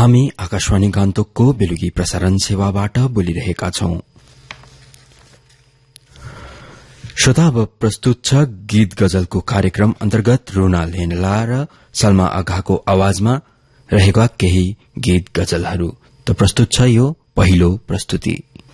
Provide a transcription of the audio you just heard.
हामी आकाशवाणी गान्तोकको बेलुकी प्रसारण सेवाबाट बोलिरहेका छौं। श्रोता, अब प्रस्तुत छ गीत गजलको कार्यक्रम अन्तर्गत रुना लेनला र सलमा आघाको आवाजमा रहेका केही गीत गजलहरू। त प्रस्तुत छ यो पहिलो प्रस्तुति।